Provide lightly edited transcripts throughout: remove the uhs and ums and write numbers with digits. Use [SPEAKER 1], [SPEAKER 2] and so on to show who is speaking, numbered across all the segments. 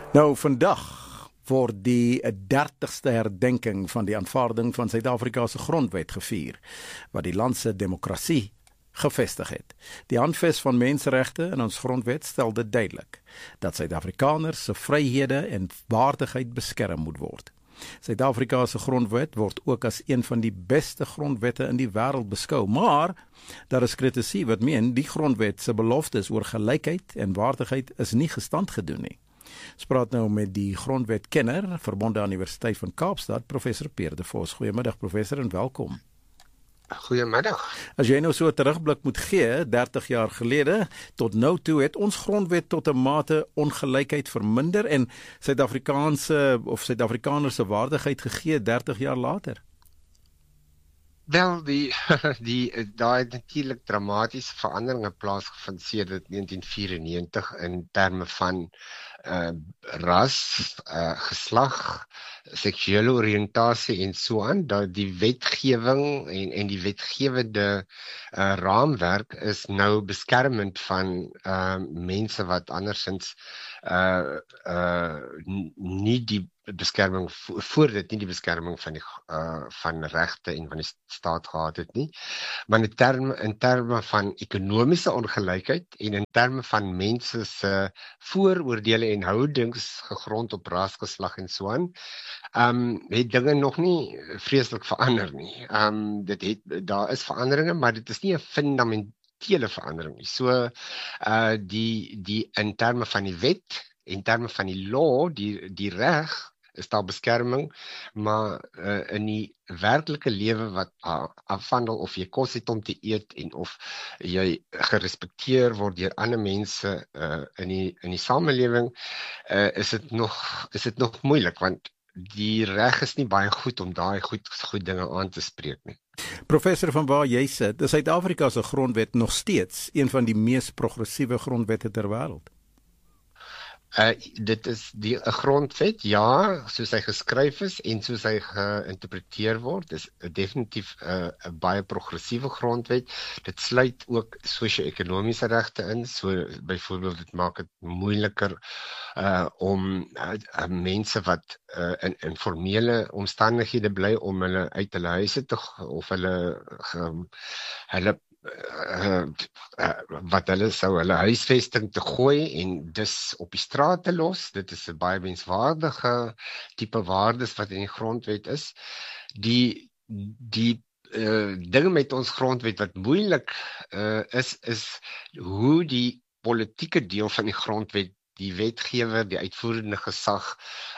[SPEAKER 1] Nou, vandag word die 30ste herdenking van die aanvaarding van Suid-Afrika se grondwet gevier, wat die land se demokrasie gevestig het. Die handves van menseregte in ons grondwet stel dit duidelik, dat Suid-Afrikaners se vryhede en waardigheid beskerm moet word. Suid-Afrika se grondwet word ook as een van die beste grondwette in die wêreld beskou, maar daar is kritici wat meen die grondwet se beloftes oor gelykheid en waardigheid is nie gestand gedoen nie. Ons praat nou met die grondwetkenner, verbonde aan die Universiteit van Kaapstad, professor Pierre de Vos. Goeiemiddag professor en welkom.
[SPEAKER 2] Goeiemiddag.
[SPEAKER 1] As jy nou so 'n terugblik moet gee, 30 jaar gelede, tot nou toe het ons grondwet tot 'n mate ongelykheid verminder en Suid-Afrikaners se waardigheid gegee 30 jaar later.
[SPEAKER 2] Wel, daar het natuurlik dramatiese veranderinge plaasgevind sedert 1994 in terme van ras, geslag, seksuele oriëntasie en so aan, dat die wetgewing en die wetgewende raamwerk is nou beskermend van mense wat andersins nie die beskerming voor dit nie die beskerming van regte en van die staat gehad het nie, maar in terme van ekonomiese ongelykheid en in terme van mense se vooroordeele en houdings gegrond op ras, geslag en so aan, het dinge nog nie vreeslik verander nie. Daar is veranderinge, maar dit is nie 'n fundamentele verandering nie. So in terme van die wet, in terme van die law, die reg, is daar beskerming, maar in die werklike lewe wat afhandel of jy kos het om te eet en of jy gerespekteer word deur ander mense in die samelewing, is dit nog moeilik, want die reg is nie baie goed om daai goed dinge aan te spreek nie.
[SPEAKER 1] Professor, van waar jy sit, is Suid-Afrika se grondwet nog steeds een van die mees progressiewe grondwette ter wêreld?
[SPEAKER 2] Dit is 'n grondwet, ja, soos hy geskryf is en soos hy geïnterpreteer word, is definitief 'n baie progressiewe grondwet. Dit sluit ook sosio-ekonomiese regte in, so byvoorbeeld dit maak dit moeiliker om mense wat in formele omstandighede bly om hulle uit hulle huise te of hulle wat hulle sou hulle huisvesting te gooi en dus op die straat te los. Dit is 'n baie menswaardige tipe waardes wat in die grondwet is. Die dinge met ons grondwet wat moeilik is hoe die politieke deel van die grondwet, die wetgewer, die uitvoerende gesag,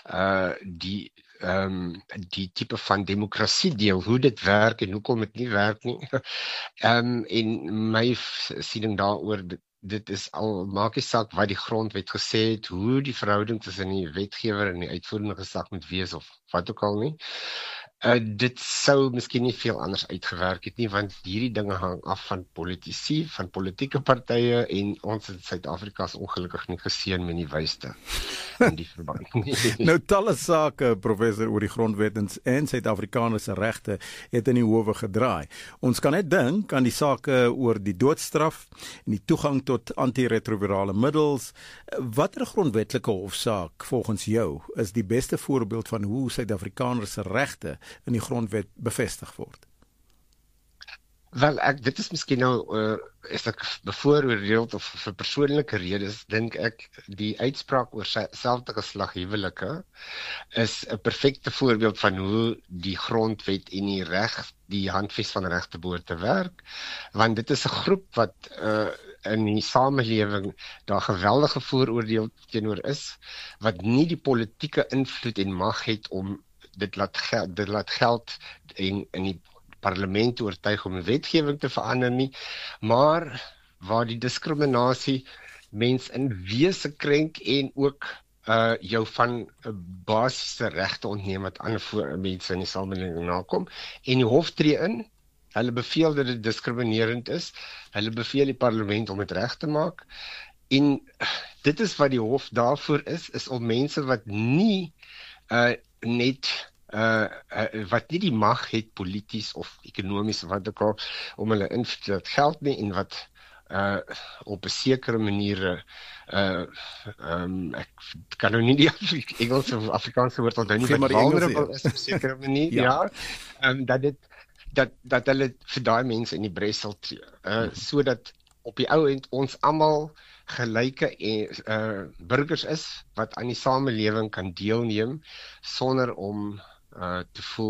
[SPEAKER 2] die tipe van demokrasie deel, hoe dit werk en hoekom dit nie werk nie. En my siening daaroor, dit is al, maak nie saak wat die grondwet gesê het, hoe die verhouding tussen die wetgewer en die uitvoerende gesag moet wees of wat ook al nie. Dit sou miskien nie veel anders uitgewerk het nie, want hierdie dinge hang af van politici, van politieke partye en ons in Suid-Afrika is ongelukkig nie geseën met die wysste in die verband.
[SPEAKER 1] Nou, talle sake, professor, oor die grondwet en Suid-Afrikaners se regte het in die howe gedraai. Ons kan net dink aan die sake oor die doodstraf en die toegang tot antiretrovirale middels. Watter grondwetlike hofsaak volgens jou is die beste voorbeeld van hoe Suid-Afrikaners se regte in die grondwet bevestig word?
[SPEAKER 2] Wel, dit is miskien nou, is ek bevooroordeeld of vir persoonlike redes, dink ek, die uitspraak oor selfde geslag huwelike is 'n perfekte voorbeeld van hoe die grondwet en die handves van regte behoort te werk, want dit is 'n groep wat in die samelewing daar geweldige vooroordeel teenoor is, wat nie die politieke invloed en mag het om dit laat geld en in die parlement oortuig om 'n wetgewing te verander nie, maar waar die diskriminasie mens in wese krenk en ook jou van basiese regte ontneem wat ander mense in die samelewing nakom, en die hof tree in, hulle beveel dat dit diskriminerend is, hulle beveel die parlement om dit reg te maak, en dit is wat die hof daarvoor is om mense wat nie wat nie die mag het, polities of ekonomies, wat ook al, om hulle invloed geld nie, en wat op 'n sekere manier ek kan nou nie die Engelse of Afrikaanse woord onthou nie, maar vulnerable is op 'n sekere manier, ja. Dat hulle vir daai mense in die bres sal tree, sodat op die ou end ons almal gelyke burgers is wat aan die samelewing kan deelneem sonder om te voel